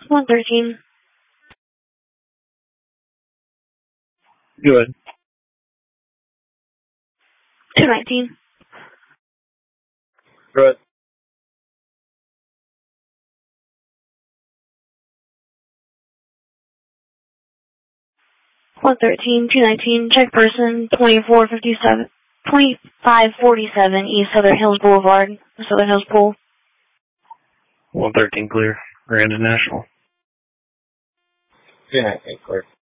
113. Good. 219. Good. 113, 219, check person 2547 East Southern Hills Boulevard, Southern Hills Pool. 113 clear. Grand and National. 219 clear.